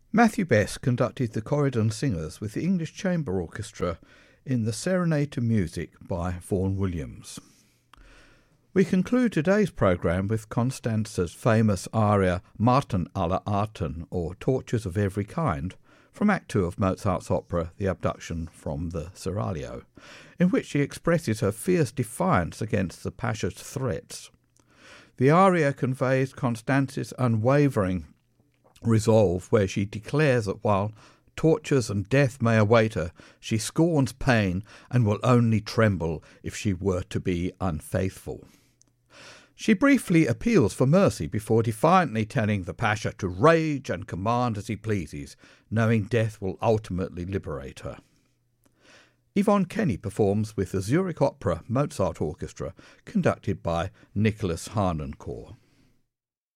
Matthew Best conducted the Corydon Singers with the English Chamber Orchestra in the Serenade to Music by Vaughan Williams. We conclude today's programme with Constanza's famous aria Marten alle Arten, or Tortures of Every Kind, from Act 2 of Mozart's opera The Abduction from the Seraglio, in which she expresses her fierce defiance against the Pasha's threats. The aria conveys Constanza's unwavering resolve, where she declares that while tortures and death may await her, she scorns pain and will only tremble if she were to be unfaithful. She briefly appeals for mercy before defiantly telling the Pasha to rage and command as he pleases, knowing death will ultimately liberate her. Yvonne Kenny performs with the Zurich Opera Mozart Orchestra, conducted by Nicholas Harnoncourt.